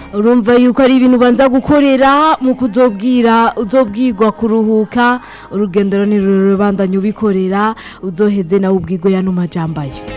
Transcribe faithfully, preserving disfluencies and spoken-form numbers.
urumva yuko ari ibintu banza gukorera mu kuzobwira uzobwirwa kuruhuka urugendo ni rurubandanya ubikorera uzoheze nawe ubwirwa yano majambo ayo